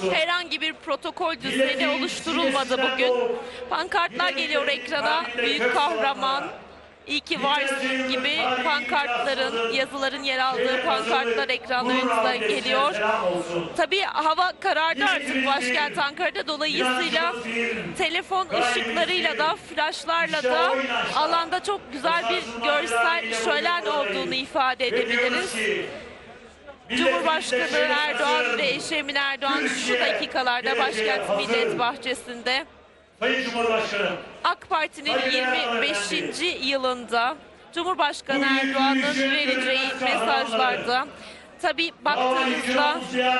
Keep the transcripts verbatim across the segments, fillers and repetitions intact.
Herhangi bir protokol düzeni oluşturulmadı bugün. Pankartlar geliyor ekrana. Büyük kahraman, İyi ki varsın gibi pankartların, yazıların yer aldığı pankartlar ekranlarınıza geliyor. Tabii hava karardı artık başkent Ankara'da, dolayısıyla telefon ışıklarıyla da flaşlarla da alanda çok güzel bir görsel şölen olduğunu ifade edebiliriz. Cumhurbaşkanı Erdoğan ve eşi Emine Erdoğan şu dakikalarda başkent Millet Bahçesi'nde. Sayın Cumhurbaşkanı, AK Parti'nin yirmi beşinci yılında Cumhurbaşkanı Erdoğan'ın vereceği mesajlarda tabii baktığımızda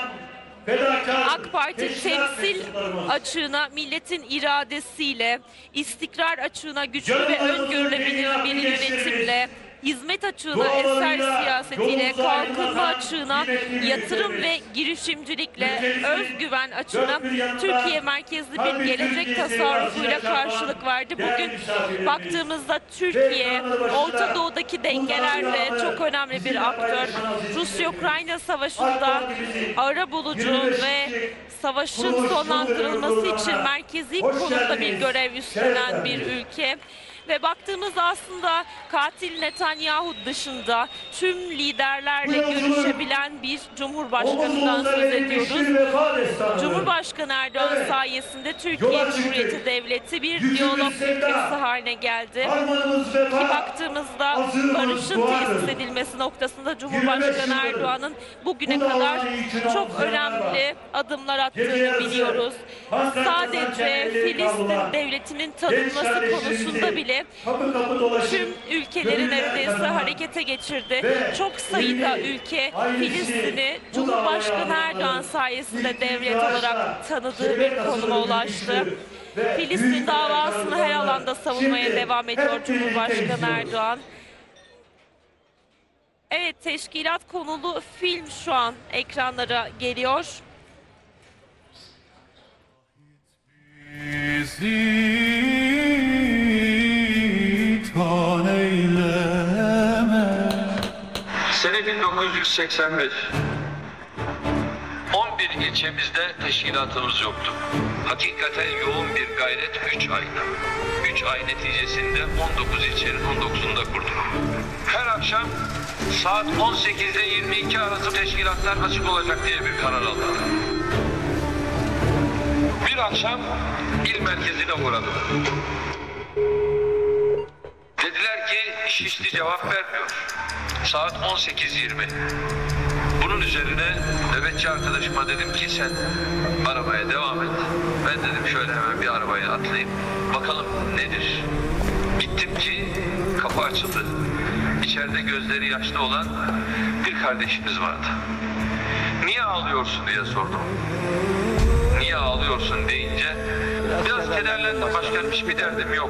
AK Parti temsil açığına, milletin iradesiyle, istikrar açığına, güçlü ve öngörülebilir bir yönetimle, hizmet açığına, eser siyasetiyle, kalkınma açığına, yatırım ve girişimcilikle, özgüven açığına, Türkiye merkezli bir gelecek tasarrufuyla karşılık verdi. Bugün baktığımızda Türkiye, Orta Doğu'daki dengelerde çok önemli bir aktör. Rusya-Ukrayna savaşında arabulucu ve savaşın sonlandırılması için merkezi konumda bir görev üstlenen bir ülke. Ve baktığımızda aslında katil Netanyahu dışında tüm liderlerle görüşebilen bir cumhurbaşkanından söz ediyoruz. Cumhurbaşkanı Erdoğan sayesinde Türkiye Cumhuriyeti Devleti bir diyalog ülkesi haline geldi. Ki baktığımızda barışın tesis edilmesi noktasında Cumhurbaşkanı Erdoğan'ın bugüne kadar çok önemli adımlar attığını biliyoruz. Sadece Filistin devletinin tanınması konusunda bile tüm ülkeleri neredeyse harekete geçirdi. Çok sayıda ülke Filistin'i Cumhurbaşkanı Erdoğan sayesinde devlet olarak tanıdığı bir konuma ulaştı. Filistin davasını her alanda savunmaya devam ediyor Cumhurbaşkanı Erdoğan. Evet, teşkilat konulu film şu an ekranlara geliyor. Sene bin dokuz yüz seksen beş. on bir ilçemizde teşkilatımız yoktu. Hakikaten yoğun bir gayret üç ayda. üç ay neticesinde on dokuz ilçenin on dokuzunda kurduk. Her akşam saat on sekizde yirmi iki arası teşkilatlar açık olacak diye bir karar aldık. Bir akşam il merkezine uğradım. Dediler ki Şişli cevap vermiyor. Saat on sekiz yirmi. Bunun üzerine nöbetçi arkadaşıma dedim ki sen aramaya devam et. Ben dedim şöyle hemen bir arabaya atlayayım. Bakalım nedir? Gittim ki kapı açıldı. İçeride gözleri yaşlı olan bir kardeşimiz vardı. Niye ağlıyorsun diye sordum. Niye ağlıyorsun deyince biraz kederlendim, başka hiçbir derdim yok.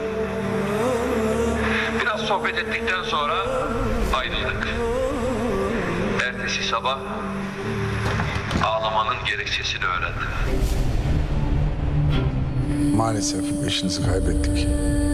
Biraz sohbet ettikten sonra ayrıldık. Ertesi sabah ağlamanın gerekçesini öğrendim. Maalesef eşinizi kaybettik.